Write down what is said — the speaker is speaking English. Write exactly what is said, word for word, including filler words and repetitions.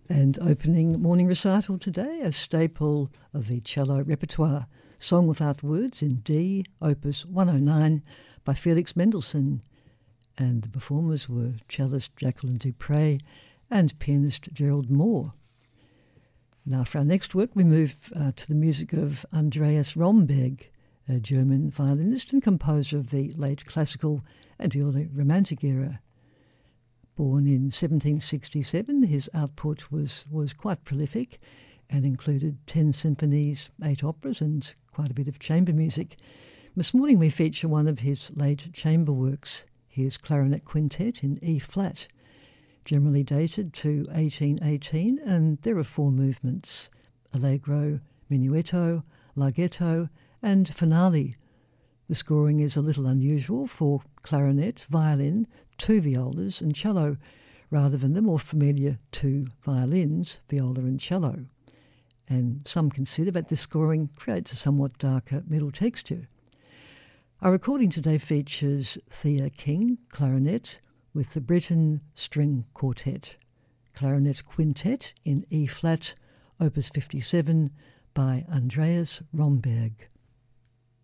And opening morning recital today, a staple of the cello repertoire, Song Without Words in D, Opus one oh nine by Felix Mendelssohn. And the performers were cellist Jacqueline Dupre and pianist Gerald Moore. Now for our next work we move uh, to the music of Andreas Romberg, a German violinist and composer of the late classical and early romantic era. Born in seventeen sixty-seven, his output was, was quite prolific and included ten symphonies, eight operas and quite a bit of chamber music. This morning we feature one of his late chamber works, his clarinet quintet in E-flat, generally dated to eighteen eighteen, and there are four movements: Allegro, Minuetto, Larghetto and Finale. The scoring is a little unusual for clarinet, violin, two violas and cello, rather than the more familiar two violins, viola and cello. And some consider that this scoring creates a somewhat darker middle texture. Our recording today features Thea King, clarinet, with the Britten String Quartet, clarinet quintet in E-flat, opus fifty-seven by Andreas Romberg.